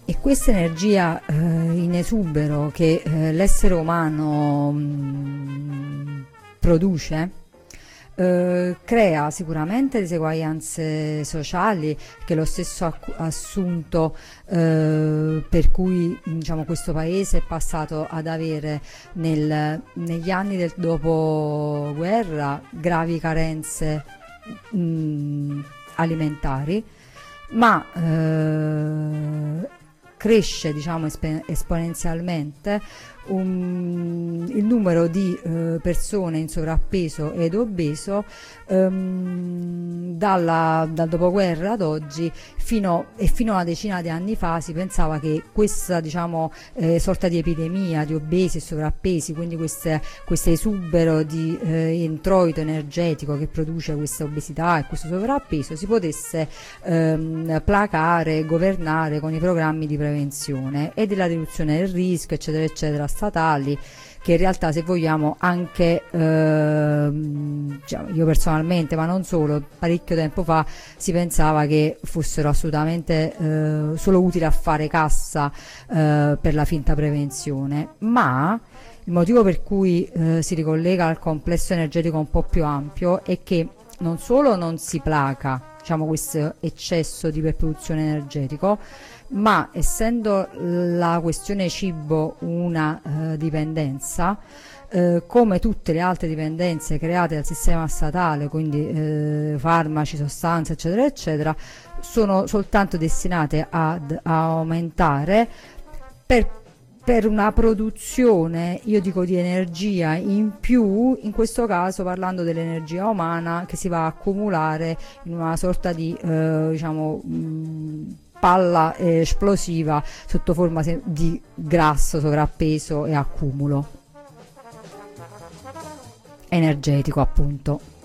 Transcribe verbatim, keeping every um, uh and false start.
E questa energia eh, in esubero che eh, l'essere umano mh, produce eh, crea sicuramente diseguaglianze sociali, che lo stesso accu- assunto eh, per cui, diciamo, questo paese è passato ad avere nel- negli anni del dopoguerra gravi carenze mh, alimentari, ma eh, cresce, diciamo, espe- esponenzialmente un- il numero di eh, persone in sovrappeso ed obeso ehm, dalla- dal dopoguerra ad oggi, fino, e fino a una decina di anni fa si pensava che questa, diciamo, eh, sorta di epidemia di obesi e sovrappesi, quindi queste- questo esubero di eh, introito energetico che produce questa obesità e questo sovrappeso, si potesse ehm, placare, governare con i programmi di prevenzione e della riduzione del rischio, eccetera eccetera, statali, che in realtà, se vogliamo, anche ehm, diciamo, io personalmente, ma non solo, parecchio tempo fa si pensava che fossero assolutamente eh, solo utili a fare cassa eh, per la finta prevenzione. Ma il motivo per cui eh, si ricollega al complesso energetico un po' più ampio è che non solo non si placa, diciamo, questo eccesso di iperproduzione energetico, ma essendo la questione cibo una eh, dipendenza, eh, come tutte le altre dipendenze create dal sistema statale, quindi eh, farmaci, sostanze, eccetera eccetera, sono soltanto destinate ad a aumentare per per una produzione, io dico, di energia in più, in questo caso parlando dell'energia umana che si va a accumulare in una sorta di eh, diciamo mh, palla eh, esplosiva sotto forma se- di grasso, sovrappeso e accumulo energetico, appunto.